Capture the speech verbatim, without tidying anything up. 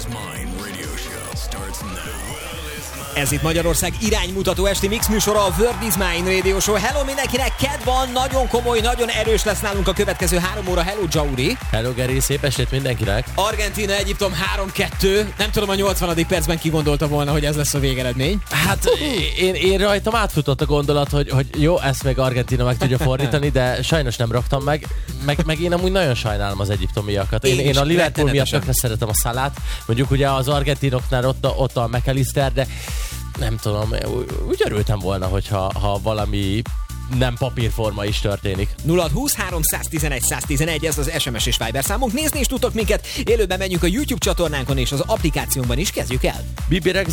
Mine radio show starts now. Ez itt Magyarország iránymutató esti mix műsora, a World is Mine Radio Show. Hello mindenkinek, kedv van, nagyon komoly, nagyon erős lesz nálunk a következő három óra. Hello Jauri. Hello Geri, szép estét mindenkinek. Argentína, Egyiptom három kettő. Nem tudom, a nyolcvanadik percben ki gondolta volna, hogy ez lesz a végeredmény. Hát én, én rajtam átfutott a gondolat, hogy, hogy jó, ezt meg Argentína meg tudja fordítani, de sajnos nem raktam meg. Meg, meg én amúgy nagyon sajnálom az egyiptomiakat. Én, Én, én a Liverpool miatt rettenetesen. tökre szeretem a Salát. Mondjuk ugye az argentinoknál ott a, ott a McAllister, de nem tudom, úgy örültem volna, hogyha ha valami nem papírforma is történik. nulla húsz háromszáztizenegy száztizenegy, ez az es em es és Viber számunk. Nézni is tudtok minket, élőben menjünk a YouTube csatornánkon és az applikációnkban is, kezdjük el. Bibi